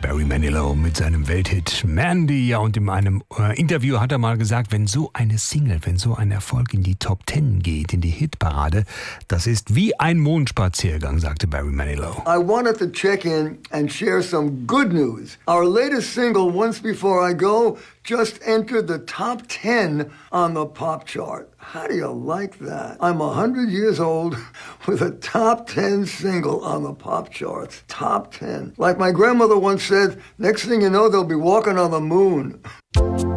Barry Manilow mit seinem Welthit Mandy. Ja, und in einem Interview hat er mal gesagt, wenn so eine Single, wenn so ein Erfolg in die Top 10 geht, in die Hitparade, das ist wie ein Mondspaziergang, sagte Barry Manilow. I wanted to check in and share some good news. Our latest single, Once Before I Go, just entered the top 10 on the pop chart. How do you like that? I'm 100 years old with a top 10 single on the pop charts. Top 10. Like my grandmother once said, next thing you know, they'll be walking on the moon.